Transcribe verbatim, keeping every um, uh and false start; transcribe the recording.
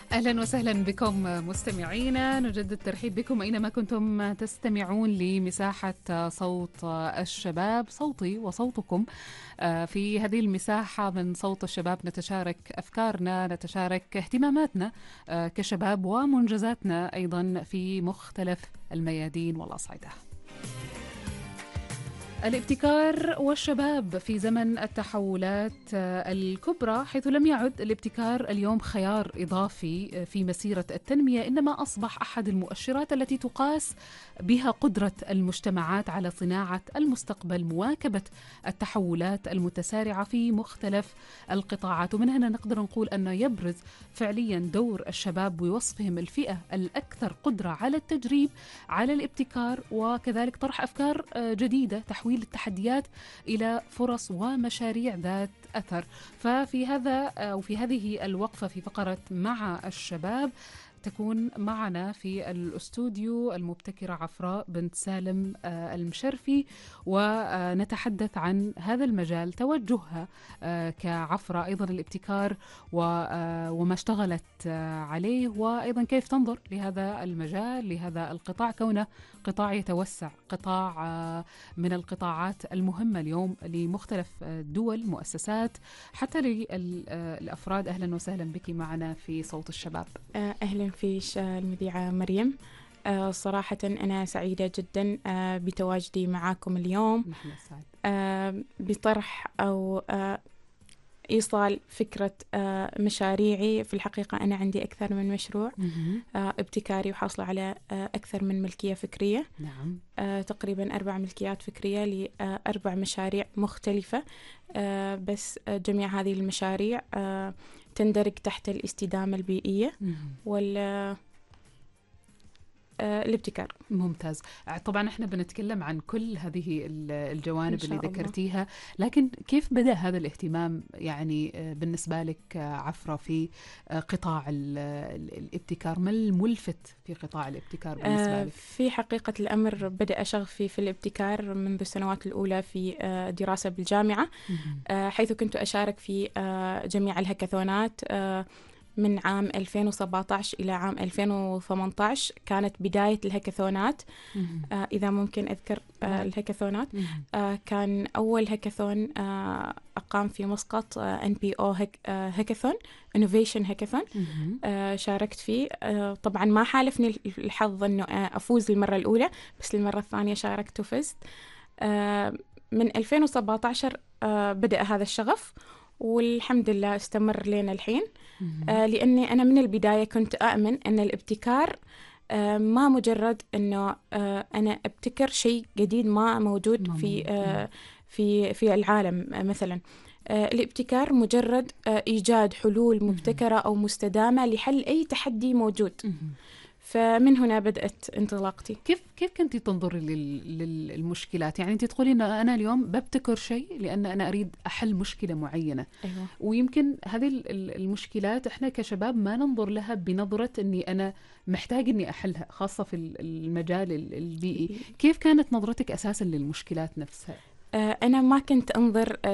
أهلا وسهلا بكم مستمعينا، نجدد الترحيب بكم أينما كنتم تستمعون لمساحة صوت الشباب، صوتي وصوتكم. في هذه المساحة من صوت الشباب نتشارك أفكارنا، نتشارك اهتماماتنا كشباب ومنجزاتنا أيضا في مختلف الميادين والأصعدة. الابتكار والشباب في زمن التحولات الكبرى، حيث لم يعد الابتكار اليوم خيار إضافي في مسيرة التنمية، إنما أصبح أحد المؤشرات التي تقاس بها قدرة المجتمعات على صناعة المستقبل، مواكبة التحولات المتسارعة في مختلف القطاعات. ومن هنا نقدر نقول أن يبرز فعليا دور الشباب ووصفهم الفئة الأكثر قدرة على التجريب، على الابتكار، وكذلك طرح أفكار جديدة، تحويل التحديات إلى فرص ومشاريع ذات أثر. ففي هذا أو في هذه الوقفة في فقرة مع الشباب تكون معنا في الاستوديو المبتكرة عفراء بنت سالم المشرفي، ونتحدث عن هذا المجال، توجهها كعفراء، أيضا الابتكار وما اشتغلت عليه، وأيضا كيف تنظر لهذا المجال، لهذا القطاع، كونه قطاع يتوسع، قطاع من القطاعات المهمة اليوم لمختلف الدول، مؤسسات، حتى للأفراد. أهلا وسهلا بك معنا في صوت الشباب. أهلا فيش المذيعة مريم. صراحة أنا سعيدة جدا بتواجدي معاكم اليوم، نحن سعيد بطرح أو إيصال فكرة مشاريعي. في الحقيقة أنا عندي أكثر من مشروع ابتكاري، وحاصلة على أكثر من ملكية فكرية. نعم. تقريبا أربع ملكيات فكرية لأربع مشاريع مختلفة، بس جميع هذه المشاريع تندرج تحت الاستدامة البيئية وال الابتكار. ممتاز. طبعا احنا بنتكلم عن كل هذه الجوانب اللي ذكرتيها، لكن كيف بدأ هذا الاهتمام يعني بالنسبة لك عفرة في قطاع الابتكار؟ ما الملفت في قطاع الابتكار بالنسبة لك؟ في حقيقة الأمر بدأ شغفي في الابتكار منذ السنوات الأولى في دراسة بالجامعة، حيث كنت أشارك في جميع الهاكاثونات من عام ألفين وسبعة عشر إلى عام ألفين وثمانية عشر. كانت بداية الهاكاثونات. آه إذا ممكن أذكر آه الهاكاثونات، آه كان أول هاكاثون آه أقام في مسقط إن بي أو هاكاثون، Innovation هاكاثون. آه شاركت فيه. آه طبعا ما حالفني الحظ أنه آه أفوز المرة الأولى، بس المرة الثانية شاركت وفزت. آه من ألفين وسبعة عشر آه بدأ هذا الشغف، والحمد لله استمر لنا الحين. آه لأني أنا من البداية كنت أؤمن أن الابتكار آه ما مجرد أنه آه أنا أبتكر شيء جديد ما موجود في آه في في العالم. آه مثلا آه الابتكار مجرد آه إيجاد حلول مبتكرة أو مستدامة لحل أي تحدي موجود. فمن هنا بدأت انطلاقتي. كيف كيف كنتي تنظري للمشكلات؟ يعني انت تقولي ان انا اليوم ببتكر شيء لان انا اريد احل مشكله معينه. أيوة. ويمكن هذه المشكلات احنا كشباب ما ننظر لها بنظره اني انا محتاج اني احلها، خاصه في المجال البيئي. كيف كانت نظرتك اساسا للمشكلات نفسها؟ انا ما كنت انظر